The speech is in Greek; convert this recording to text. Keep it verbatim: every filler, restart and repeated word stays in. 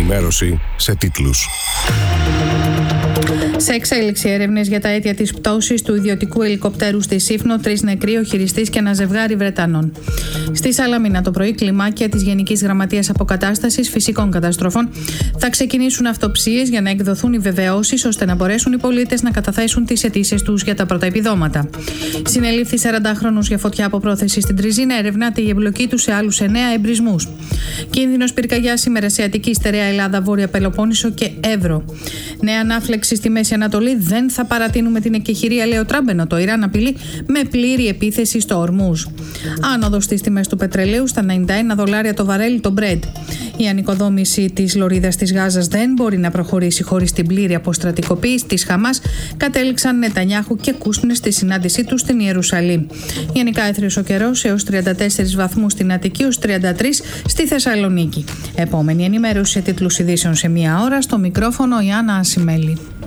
ενημέρωση σε τίτλους. Σε εξέλιξη έρευνες για τα αίτια της πτώσης του ιδιωτικού ελικοπτέρου στη Σύφνο, τρεις νεκροί, ο χειριστής και ένα ζευγάρι Βρετανών. Στη Σαλαμίνα το πρωί, κλιμάκια της Γενικής Γραμματείας Αποκατάστασης Φυσικών Καταστροφών θα ξεκινήσουν αυτοψίες για να εκδοθούν οι βεβαιώσεις ώστε να μπορέσουν οι πολίτες να καταθέσουν τις αιτήσεις τους για τα πρώτα επιδόματα. Συνελήφθη σαραντάχρονος για φωτιά από πρόθεση στην Τριζίνα, ερευνάται η εμπλοκή του σε άλλους εννέα εμπρισμούς. Κίνδυνος πυρκαγιάς σήμερα σε Αττική, Στερεά Ελλάδα, Βόρεια Πελοπόννησο και Εύρο. Νέα ανάφλεξη στη Μέση Ανατολή, δεν θα παρατείνουμε την εκεχηρία, λέει ο Τραμπ, το Ιράν απειλεί με πλήρη επίθεση στο Ορμούζ. Άνοδος στις τιμές του πετρελαίου στα ενενήντα ένα δολάρια το βαρέλι το Brent. Η ανοικοδόμηση της λωρίδας της Γάζας δεν μπορεί να προχωρήσει χωρίς την πλήρη αποστρατικοποίηση της Χαμάς, κατέληξαν Νετανιάχου και Κούσνερ στη συνάντησή τους στην Ιερουσαλήμ. Γενικά έθριος ο καιρός έως τριάντα τέσσερις βαθμούς στην Αττική, ως τριάντα τρεις στη Θεσσαλονίκη. Επόμενη ενημέρωση σε τίτλους ειδήσεων σε μία ώρα, στο μικρόφωνο η Άννα Ασημέλη.